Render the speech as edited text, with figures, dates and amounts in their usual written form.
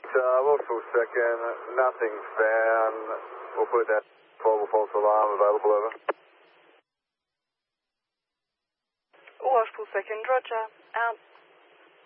Lost full second, nothing found. We'll put that false alarm available, over. Lost full second, roger. Out.